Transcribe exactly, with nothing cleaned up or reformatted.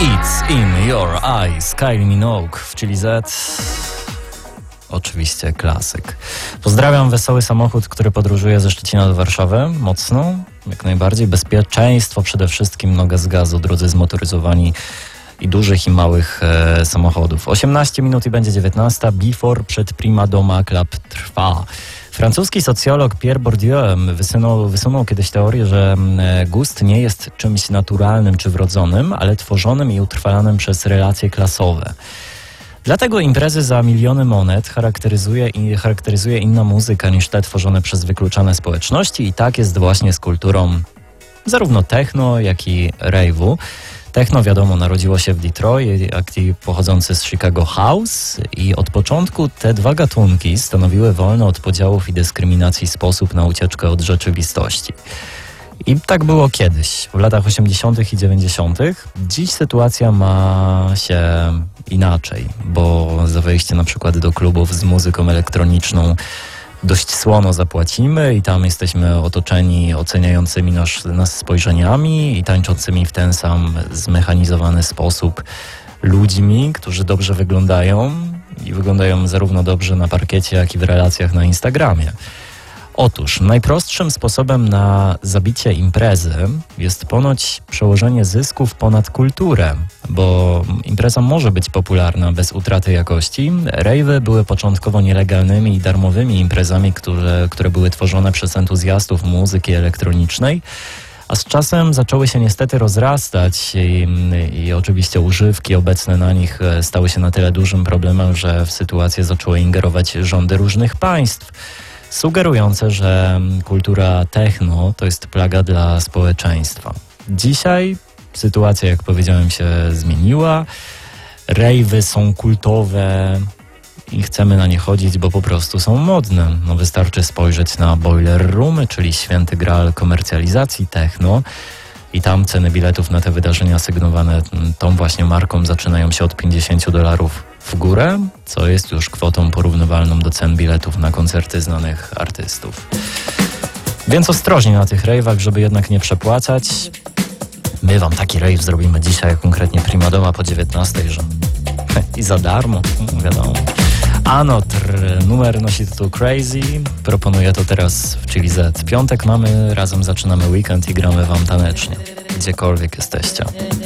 It's in your eyes. Kylie Minogue w Chili Z. Oczywiście klasyk. Pozdrawiam wesoły samochód, który podróżuje ze Szczecina do Warszawy. Mocno, jak najbardziej. Bezpieczeństwo przede wszystkim, noga z gazu, drodzy zmotoryzowani i dużych i małych e, samochodów. osiemnaście minut i będzie dziewiętnasta. Before przed Prima Doma Club trwa. Francuski socjolog Pierre Bourdieu wysunął, wysunął kiedyś teorię, że gust nie jest czymś naturalnym czy wrodzonym, ale tworzonym i utrwalanym przez relacje klasowe. Dlatego imprezy za miliony monet charakteryzuje, i charakteryzuje inna muzyka niż te tworzone przez wykluczane społeczności i tak jest właśnie z kulturą zarówno techno, jak i rave'u. Techno, wiadomo, narodziło się w Detroit, akty pochodzący z Chicago House i od początku te dwa gatunki stanowiły wolny od podziałów i dyskryminacji sposób na ucieczkę od rzeczywistości. I tak było kiedyś, w latach osiemdziesiątych i dziewięćdziesiątych. Dziś sytuacja ma się inaczej, bo za wejście na przykład do klubów z muzyką elektroniczną dość słono zapłacimy i tam jesteśmy otoczeni oceniającymi nas, nas spojrzeniami i tańczącymi w ten sam zmechanizowany sposób ludźmi, którzy dobrze wyglądają i wyglądają zarówno dobrze na parkiecie, jak i w relacjach na Instagramie. Otóż najprostszym sposobem na zabicie imprezy jest ponoć przełożenie zysków ponad kulturę, bo impreza może być popularna bez utraty jakości. Rave'y były początkowo nielegalnymi i darmowymi imprezami, które, które były tworzone przez entuzjastów muzyki elektronicznej, a z czasem zaczęły się niestety rozrastać i, i oczywiście używki obecne na nich stały się na tyle dużym problemem, że w sytuację zaczęły ingerować rządy różnych państw, sugerujące, że kultura techno to jest plaga dla społeczeństwa. Dzisiaj sytuacja, jak powiedziałem, się zmieniła. Rejwy są kultowe i chcemy na nie chodzić, bo po prostu są modne. No wystarczy spojrzeć na Boiler Roomy, czyli święty graal komercjalizacji techno. I tam ceny biletów na te wydarzenia sygnowane tą właśnie marką zaczynają się od pięćdziesiąt dolarów w górę, co jest już kwotą porównywalną do cen biletów na koncerty znanych artystów. Więc ostrożnie na tych rejwach, żeby jednak nie przepłacać. My wam taki rejw zrobimy dzisiaj, konkretnie Prima Doma po dziewiętnastej, że i za darmo, wiadomo. Anotr, numer nosi tytuł Crazy, proponuję to teraz w Chili Z. Piątek mamy, razem zaczynamy weekend i gramy wam tanecznie, gdziekolwiek jesteście.